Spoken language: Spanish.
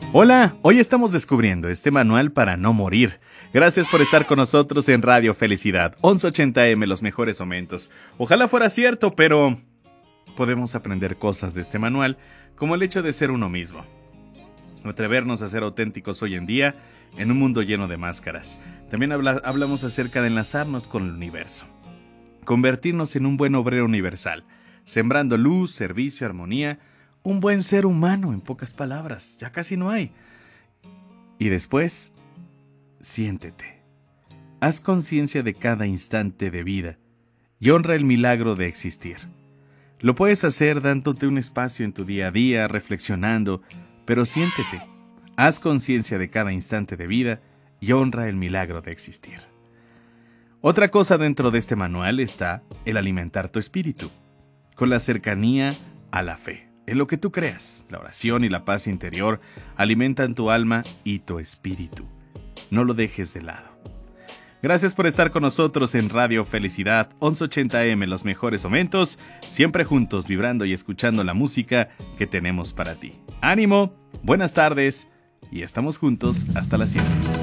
Hola, hoy estamos descubriendo este manual para no morir. Gracias por estar con nosotros en Radio Felicidad, 1180M, los mejores momentos. Ojalá fuera cierto, pero podemos aprender cosas de este manual, como el hecho de ser uno mismo. Atrevernos a ser auténticos hoy en día, en un mundo lleno de máscaras. También hablamos acerca de enlazarnos con el universo. Convertirnos en un buen obrero universal, sembrando luz, servicio, armonía, un buen ser humano, en pocas palabras, ya casi no hay. Y después, siéntete. Haz conciencia de cada instante de vida y honra el milagro de existir. Lo puedes hacer dándote un espacio en tu día a día, reflexionando, pero siéntete. Haz conciencia de cada instante de vida y honra el milagro de existir. Otra cosa dentro de este manual está el alimentar tu espíritu, con la cercanía a la fe. En lo que tú creas, la oración y la paz interior alimentan tu alma y tu espíritu. No lo dejes de lado. Gracias por estar con nosotros en Radio Felicidad, 1180M, los mejores momentos, siempre juntos, vibrando y escuchando la música que tenemos para ti. ¡Ánimo! Buenas tardes y estamos juntos hasta las 7.